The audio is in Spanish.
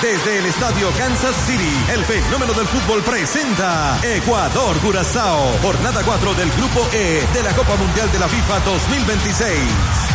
Desde el estadio Kansas City, el fenómeno del fútbol presenta Ecuador-Curazao, jornada 4 del Grupo E de la Copa Mundial de la FIFA 2026.